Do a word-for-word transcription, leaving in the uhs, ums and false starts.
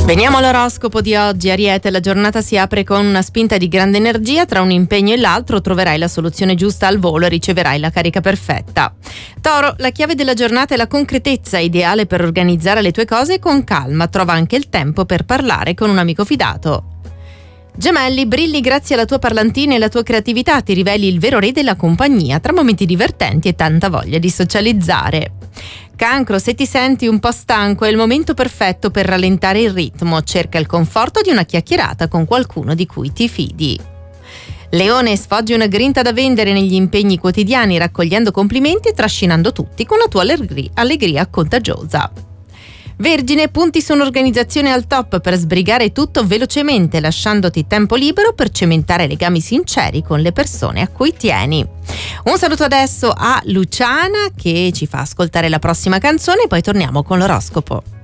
Veniamo all'oroscopo di oggi. Ariete, la giornata si apre con una spinta di grande energia. Tra un impegno e l'altro troverai la soluzione giusta al volo e riceverai la carica perfetta. Toro, la chiave della giornata è la concretezza, ideale per organizzare le tue cose con calma. Trova anche il tempo per parlare con un amico fidato. Gemelli, brilli grazie alla tua parlantina e alla tua creatività, ti riveli il vero re della compagnia, tra momenti divertenti e tanta voglia di socializzare. Cancro, se ti senti un po' stanco è il momento perfetto per rallentare il ritmo, cerca il conforto di una chiacchierata con qualcuno di cui ti fidi. Leone, sfoggi una grinta da vendere negli impegni quotidiani, raccogliendo complimenti e trascinando tutti con la tua allegri- allegria contagiosa. Vergine, punti su un'organizzazione al top per sbrigare tutto velocemente, lasciandoti tempo libero per cementare legami sinceri con le persone a cui tieni. Un saluto adesso a Luciana che ci fa ascoltare la prossima canzone e poi torniamo con l'oroscopo.